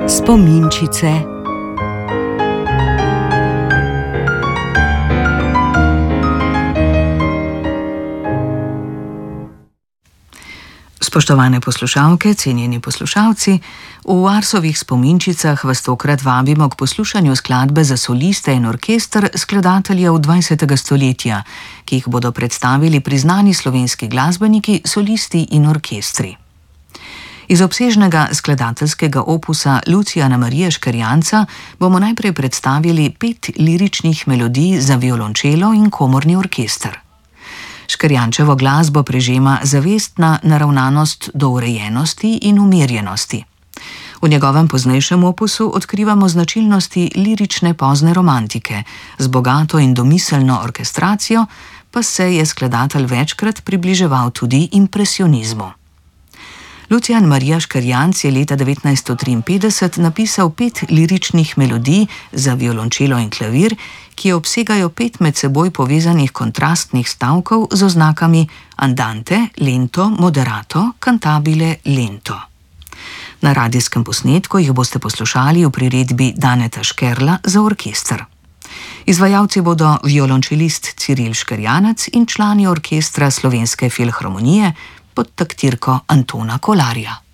Spominčice. Spoštovane poslušalke, cenjeni poslušalci, v Arsovih spominčicah vas tokrat vabimo k poslušanju skladbe za soliste in orkester skladateljev 20. stoletja, ki jih bodo predstavili priznani slovenski glasbeniki, solisti in orkestri. Iz obsežnega skladateljskega opusa Lucijana Marije Škrjanca bomo najprej predstavili 5 liričnih melodij za violončelo in komorni orkester. Škrjančevo glasbo prežema zavestna naravnanost do urejenosti in umirjenosti. V njegovem poznejšem opusu odkrivamo značilnosti lirične pozne romantike, z bogato in domiselno orkestracijo pa se je skladatelj večkrat približeval tudi impresionizmu. Lucijan Marija Škrjanc je leta 1953 napisal 5 liričnih melodij za violončelo in klavir, ki obsegajo 5 med seboj povezanih kontrastnih stavkov z oznakami andante, lento, moderato, cantabile, lento. Na radijskem posnetku jih boste poslušali v priredbi Daneta Škerla za orkester. Izvajalci bodo violončelist Ciril Škrjanec in člani orkestra Slovenske filharmonije pod taktirko Antona Kolarja.